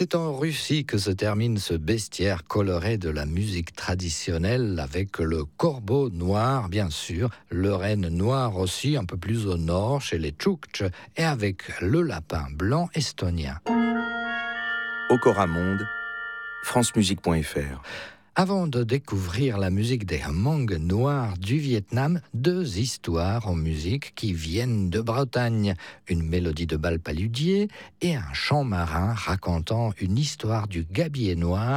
C'est en Russie que se termine ce bestiaire coloré de la musique traditionnelle avec le corbeau noir, bien sûr, le renne noir aussi, un peu plus au nord, chez les Tchoukches, et avec le lapin blanc estonien. Okora Monde, francemusique.fr. Avant de découvrir la musique des Hmong noirs du Vietnam, deux histoires en musique qui viennent de Bretagne. Une mélodie de bal paludier et un chant marin racontant une histoire du gabier noir